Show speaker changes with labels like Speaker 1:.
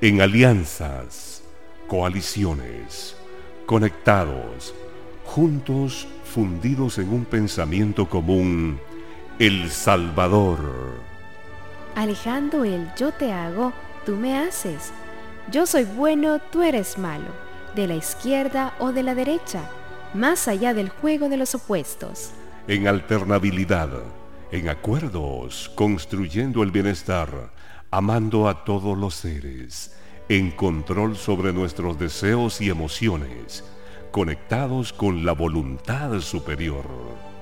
Speaker 1: en alianzas, coaliciones, conectados, juntos, fundidos en un pensamiento común, El Salvador.
Speaker 2: Alejando el yo te hago, tú me haces. Yo soy bueno, tú eres malo, de la izquierda o de la derecha, más allá del juego de los opuestos.
Speaker 1: En alternabilidad, en acuerdos, construyendo el bienestar, amando a todos los seres, en control sobre nuestros deseos y emociones, conectados con la voluntad superior.